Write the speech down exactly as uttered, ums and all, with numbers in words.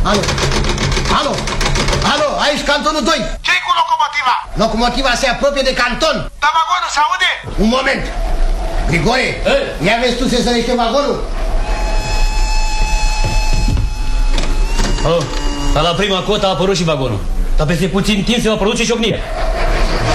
Alo, alo, alo, aici cantonul doi. Ce-i cu locomotiva? Locomotiva se apropie de canton. Dar vagonul se aude? Un moment. Grigore, Ei. ia vezi tu să sărește vagonul. Oh, dar la prima cotă a apărut și vagonul. Dar peste puțin timp se va produce ciocnire.